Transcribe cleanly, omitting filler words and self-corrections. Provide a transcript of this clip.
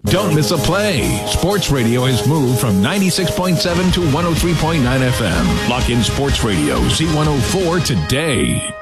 Don't miss a play. Sports radio has moved from 96.7 to 103.9 FM. Lock in Sports Radio Z104 today.